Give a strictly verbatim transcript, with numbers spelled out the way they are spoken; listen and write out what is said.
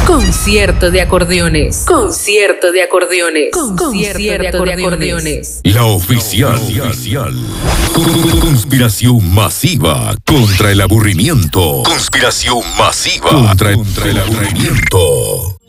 Concierto de acordeones. Concierto de acordeones. Concierto de acordeones. La oficial. La oficial. Conspiración masiva contra el aburrimiento. Conspiración masiva contra, contra el aburrimiento.